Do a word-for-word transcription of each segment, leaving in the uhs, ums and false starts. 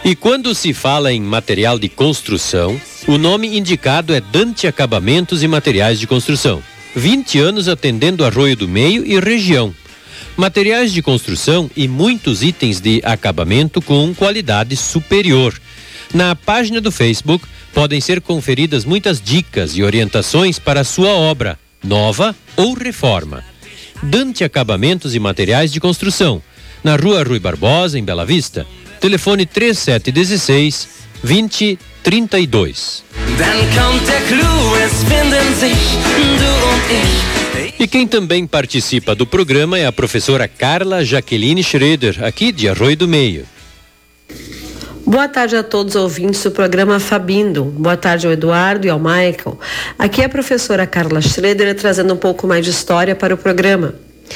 E quando se fala em material de construção, o nome indicado é Dante Acabamentos e Materiais de Construção. vinte anos atendendo Arroio do Meio e região. Materiais de construção e muitos itens de acabamento com qualidade superior. Na página do Facebook podem ser conferidas muitas dicas e orientações para a sua obra, nova ou reforma. Dante Acabamentos e Materiais de Construção, na Rua Rui Barbosa, em Bela Vista. Telefone três sete um seis, dois zero três dois. E quem também participa do programa é a professora Carla Jaqueline Schroeder, aqui de Arroio do Meio. Boa tarde a todos os ouvintes do programa Fabindo. Boa tarde ao Eduardo e ao Michael. Aqui é a professora Carla Schroeder trazendo um pouco mais de história para o programa.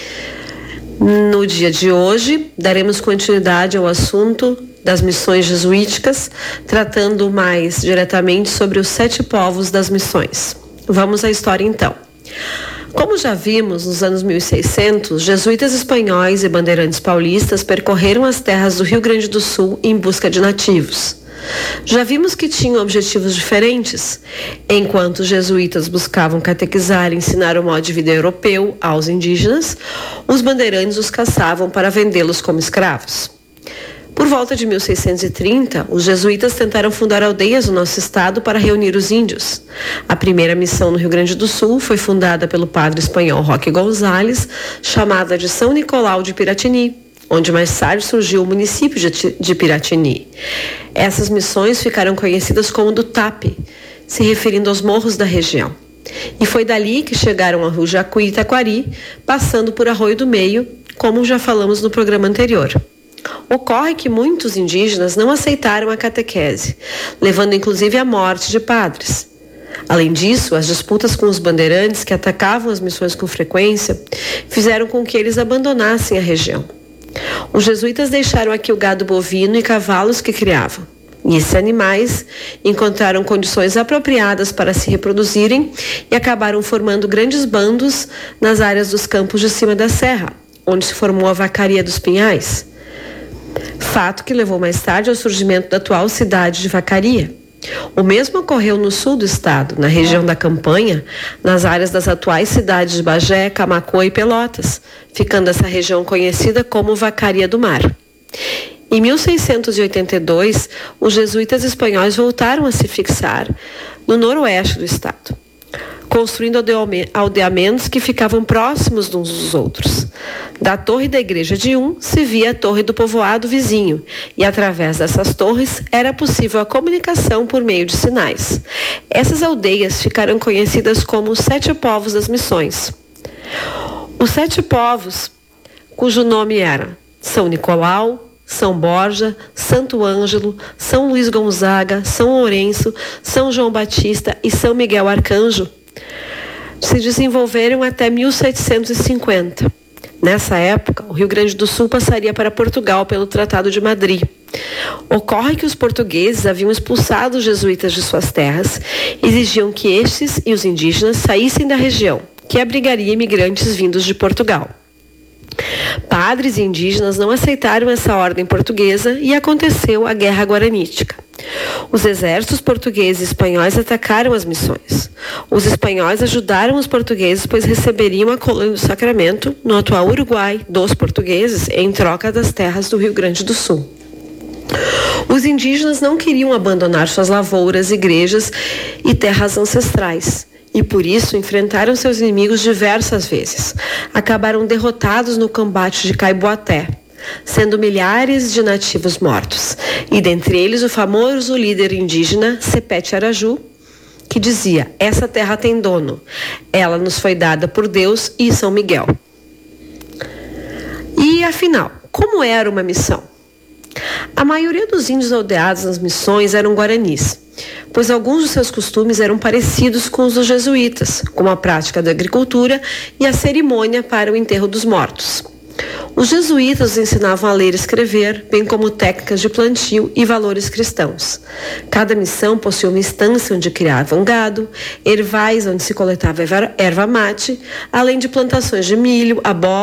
No dia de hoje, daremos continuidade ao assunto das missões jesuíticas, tratando mais diretamente sobre os sete povos das missões. Vamos à história então. Como já vimos, nos anos mil e seiscentos, jesuítas espanhóis e bandeirantes paulistas percorreram as terras do Rio Grande do Sul em busca de nativos. Já vimos que tinham objetivos diferentes. Enquanto os jesuítas buscavam catequizar e ensinar o modo de vida europeu aos indígenas, os bandeirantes os caçavam para vendê-los como escravos. Por volta de mil seiscentos e trinta, os jesuítas tentaram fundar aldeias no nosso estado para reunir os índios. A primeira missão no Rio Grande do Sul foi fundada pelo padre espanhol Roque González, chamada de São Nicolau de Piratini, onde mais tarde surgiu o município de Piratini. Essas missões ficaram conhecidas como do Tape, se referindo aos morros da região. E foi dali que chegaram a Rio Jacuí e Taquari, passando por Arroio do Meio, como já falamos no programa anterior. Ocorre que muitos indígenas não aceitaram a catequese, levando inclusive à morte de padres. Além disso, as disputas com os bandeirantes, que atacavam as missões com frequência, fizeram com que eles abandonassem a região. Os jesuítas deixaram aqui o gado bovino e cavalos que criavam. E esses animais encontraram condições apropriadas para se reproduzirem e acabaram formando grandes bandos nas áreas dos campos de cima da serra, onde se formou a Vacaria dos Pinhais. Fato que levou mais tarde ao surgimento da atual cidade de Vacaria. O mesmo ocorreu no sul do estado, na região da Campanha, nas áreas das atuais cidades de Bagé, Camaquã e Pelotas, ficando essa região conhecida como Vacaria do Mar. Em mil seiscentos e oitenta e dois, os jesuítas espanhóis voltaram a se fixar no noroeste do estado, construindo aldeamentos que ficavam próximos uns dos outros. Da torre da igreja de um se via a torre do povoado vizinho, e através dessas torres era possível a comunicação por meio de sinais. Essas aldeias ficaram conhecidas como os Sete Povos das Missões. Os Sete Povos, cujo nome era São Nicolau, São Borja, Santo Ângelo, São Luís Gonzaga, São Lourenço, São João Batista e São Miguel Arcanjo, se desenvolveram até mil setecentos e cinquenta. Nessa época, o Rio Grande do Sul passaria para Portugal pelo Tratado de Madrid. Ocorre que os portugueses haviam expulsado os jesuítas de suas terras e exigiam que estes e os indígenas saíssem da região, que abrigaria imigrantes vindos de Portugal. Padres e indígenas não aceitaram essa ordem portuguesa e aconteceu a Guerra Guaranítica. Os exércitos portugueses e espanhóis atacaram as missões. Os espanhóis ajudaram os portugueses, pois receberiam a colônia do Sacramento, no atual Uruguai, dos portugueses, em troca das terras do Rio Grande do Sul. Os indígenas não queriam abandonar suas lavouras, igrejas e terras ancestrais, e por isso enfrentaram seus inimigos diversas vezes. Acabaram derrotados no combate de Caiboaté, sendo milhares de nativos mortos, e dentre eles o famoso líder indígena Sepete Araju, que dizia: essa terra tem dono, ela nos foi dada por Deus e São Miguel. E afinal, como era uma missão? A maioria dos índios aldeados nas missões eram guaranis, pois alguns dos seus costumes eram parecidos com os dos jesuítas, como a prática da agricultura e a cerimônia para o enterro dos mortos. Os jesuítas ensinavam a ler e escrever, bem como técnicas de plantio e valores cristãos. Cada missão possuía uma estância onde criavam gado, ervais onde se coletava erva mate, além de plantações de milho, abóbora,